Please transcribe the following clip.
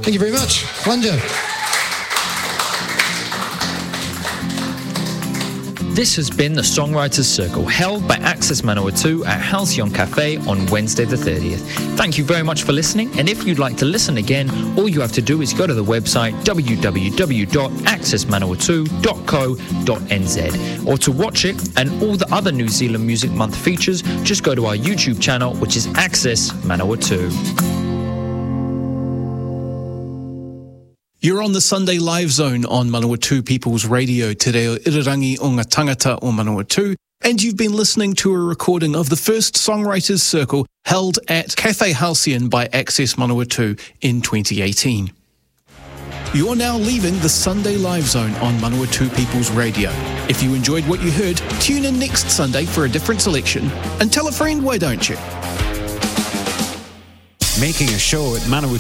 Thank you very much. Plunger. This has been the Songwriters Circle, held by Access Manawatu at Halcyon Cafe on Wednesday the 30th. Thank you very much for listening, and if you'd like to listen again, all you have to do is go to the website www.accessmanawatu.co.nz, or to watch it and all the other New Zealand Music Month features, just go to our YouTube channel, which is Access Manawatu. You're on the Sunday Live Zone on Manawatu People's Radio, Te Reo Irirangi o ngā tangata o Manawatu, and you've been listening to a recording of the first Songwriters Circle held at Cafe Halcyon by Access Manawatu in 2018. You're now leaving the Sunday Live Zone on Manawatu People's Radio. If you enjoyed what you heard, tune in next Sunday for a different selection, and tell a friend, why don't you? Making a show at Manawatu